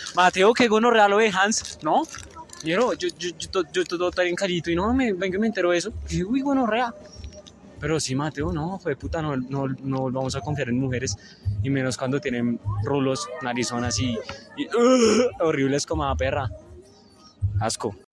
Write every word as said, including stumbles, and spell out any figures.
Mateo, que gonorrea lo de Hans, ¿no? Yo, yo, yo, yo, yo todo tan carito y no, me, venga, me entero de eso. Y uy, gonorrea. Pero sí, Mateo, no, fue puta, no, no, no vamos a confiar en mujeres. Y menos cuando tienen rulos, narizonas y, y uh, horribles como a perra. Asco.